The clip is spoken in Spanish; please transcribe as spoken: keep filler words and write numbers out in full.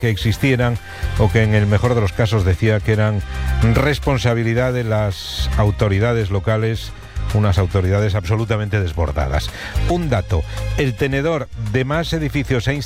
que existieran o que en el mejor de los casos decía que eran responsabilidad de las autoridades locales, unas autoridades absolutamente desbordadas. Un dato: el tenedor de más edificios e